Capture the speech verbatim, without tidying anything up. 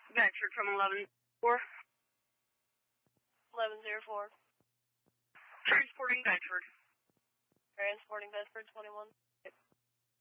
Bedford from eleven four. eleven zero four. Transporting Bedford. Transporting Bedford twenty-one. Yep.